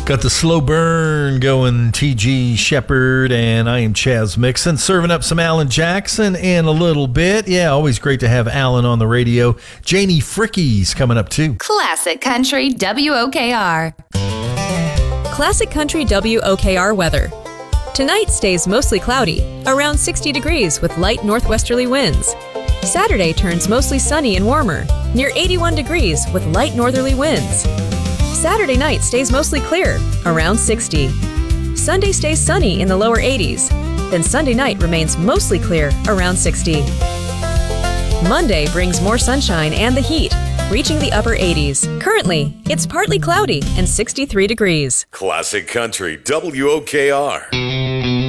Got the slow burn going, T.G. Shepherd, and I am Chaz Mixon, serving up some Alan Jackson in a little bit. Yeah, always great to have Alan on the radio. Janie Fricke's coming up too. Classic Country WOKR. Classic Country WOKR weather. Tonight stays mostly cloudy, around 60 degrees with light northwesterly winds. Saturday turns mostly sunny and warmer, near 81 degrees with light northerly winds. Saturday night stays mostly clear, around 60. Sunday stays sunny in the lower 80s. Then Sunday night remains mostly clear, around 60. Monday brings more sunshine and the heat, reaching the upper 80s. Currently, it's partly cloudy and 63 degrees. Classic Country WOKR.